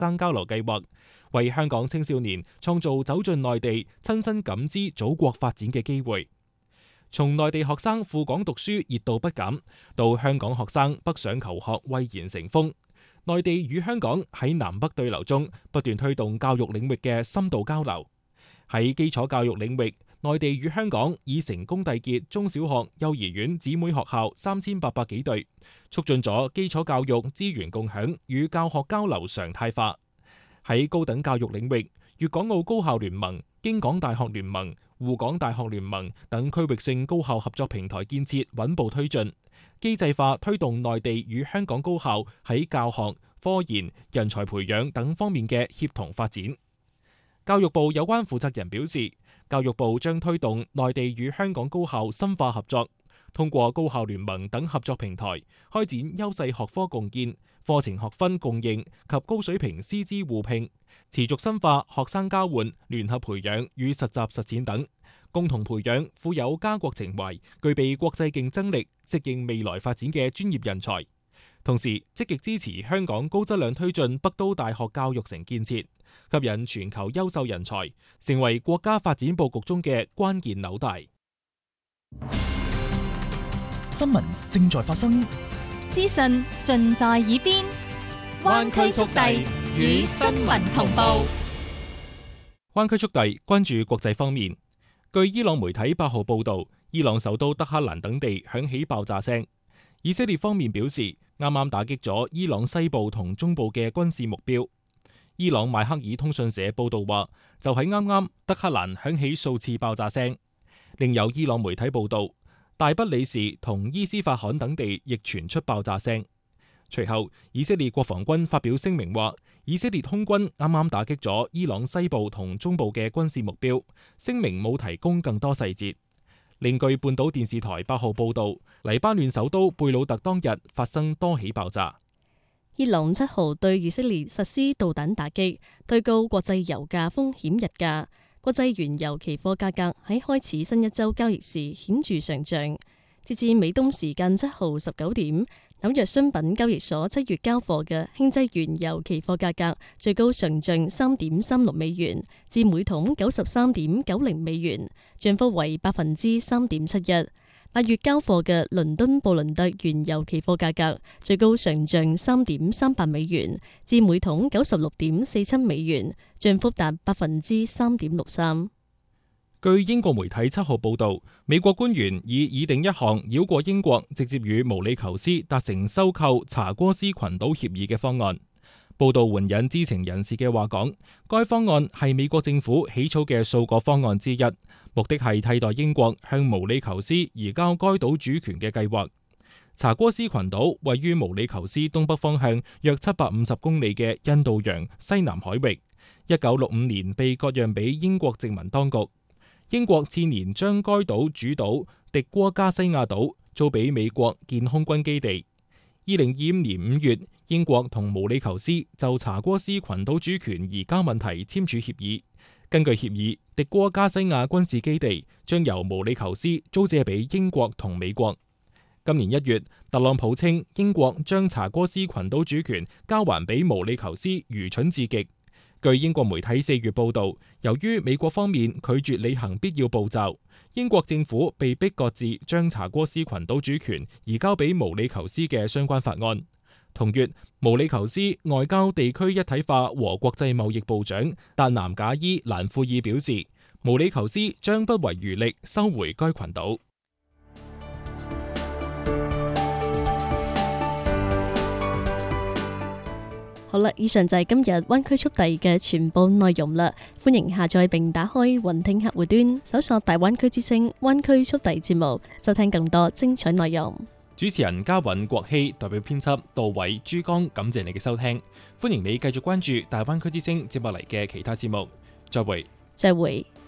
生交流計劃，為香港青少年創造走進內地、親身感知祖國發展嘅機會。從內地學生赴港讀書熱度不減，到香港學生北上求學蔚然成風，內地與香港喺南北對流中不斷推動教育領域嘅深度交流。喺基礎教育領域，內地與香港已成功締結中小學、幼兒園姊妹學校3800幾對，促進咗基礎教育資源共享與教學交流常態化。喺高等教育領域，粵港澳高校聯盟、京港大學聯盟、滬港大學聯盟等區域性高校合作平台建設穩步推進，機制化推動內地與香港高校喺教學、科研、人才培養等方面嘅協同發展。教育部有關負責人表示，教育部將推動內地與香港高校深化合作，通過高校聯盟等合作平台，開展優勢學科共建、課程學分共認及高水平師資互聘，持續深化學生交換、聯合培養與實習實踐等，共同培養富有家國情懷、具備國際競爭力、適應未來發展嘅專業人才。同時，積極支持香港高質量推進北都大學教育城建設，吸引全球優秀人才，成為國家發展佈局中嘅關鍵紐帶。 新聞正在發生， 資訊盡在耳邊，灣區速遞與新聞同步。 灣區速遞關注國際方面，據伊朗媒體8號報導，伊朗首都德黑蘭等地響起爆炸聲。以色列方面表示，啱啱打擊咗伊朗西部同中部嘅軍事目標。伊朗邁克爾通訊社報導話，就喺啱啱德黑蘭響起數次爆炸聲。另有伊朗媒體報導，大不里士同伊斯法罕等地亦傳出爆炸聲。隨後，以色列國防軍發表聲明話，以色列空軍啱啱打擊咗伊朗西部同中部嘅軍事目標。聲明冇提供更多細節。另據半島電視台8號報導，黎巴嫩首都貝魯特當日發生多起爆炸。 伊朗7號對以色列實施導彈打擊，推高國際油價風險日價。國際原油期貨價格喺開始新一週交易時顯著上漲。截至美東時間7號19點，紐約商品交易所7月交貨嘅輕質原油期貨價格最高上漲3.36美元，至每桶93.90美元，漲幅為3.71%。8月交貨嘅倫敦布倫特原油期貨價格最高上漲3.38美元，至每桶96.47美元，漲幅達3.63%。 據英國媒體7號報導，美國官員已擬定一項繞過英國，直接與毛里求斯達成收購查戈斯群島協議嘅方案。報導援引知情人士嘅話講，該方案係美國政府起草嘅數個方案之一，目的係替代英國向毛里求斯移交該島主權嘅計劃。查戈斯群島位於毛里求斯東北方向約750公里嘅印度洋西南海域，1965年被割讓俾英國殖民當局。英國次年將該島主島迪戈加西亞島租俾美國建空軍基地。2025年5月，英國同毛里求斯就查戈斯群島主權移交問題簽署協議。根據協議，迪戈加西亞軍事基地將由毛里求斯租借俾英國同美國。今年1月，特朗普稱英國將查戈斯群島主權交還俾毛里求斯愚蠢至極。據英國媒體4月報導，由於美國方面拒絕履行必要步驟，英國政府被迫擱置將查戈斯群島主權移交俾毛里求斯嘅相關法案。同月，毛里求斯外交地區一體化和國際貿易部長達南賈伊蘭庫爾表示，毛里求斯將不遺餘力收回該群島。 好啦，以上就係今日灣區速遞嘅全部內容啦。歡迎下載並打開雲聽客戶端，搜索大灣區之聲灣區速遞節目，收聽更多精彩內容。 主持人嘉允、國希，代表編輯杜偉、珠江，感謝你嘅收聽。歡迎你繼續關注大灣區之聲接落嚟嘅其他節目。再會。 再會。